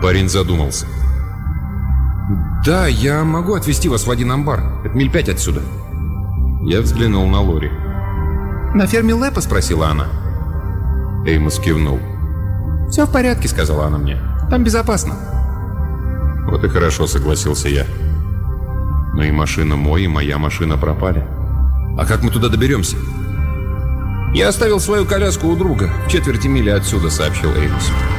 Парень задумался. «Да, я могу отвезти вас в один амбар. Это миль 5 отсюда». Я взглянул на Лори. «На ферме Лэпа?» — спросила она. Эймос кивнул. «Все в порядке», — сказала она мне. «Там безопасно». «Вот и хорошо», — согласился я. «Но и машина мой, и моя машина пропали. А как мы туда доберемся?» «Я оставил свою коляску у друга в четверти мили отсюда», — сообщил Эймос.